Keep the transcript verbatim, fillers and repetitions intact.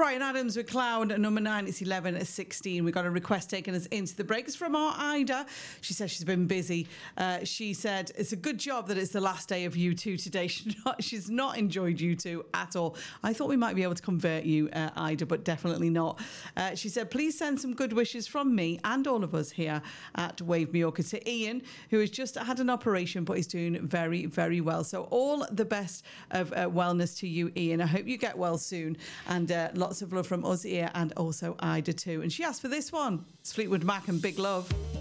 Brian Adams with Cloud at number nine. It's eleven at sixteen. We got a request taking us into the break. It's from our Ida. She says she's been busy. Uh, she said it's a good job that it's the last day of U two today. She's not, she's not enjoyed U two at all. I thought we might be able to convert you, uh, Ida, but definitely not. Uh, she said, please send some good wishes from me and all of us here at Wave Mallorca to Ian, who has just had an operation but is doing very, very well. So all the best of uh, wellness to you, Ian. I hope you get well soon. And uh, lots of love from us here and also Ida too. And she asked for this one. It's Fleetwood Mac and Big Love.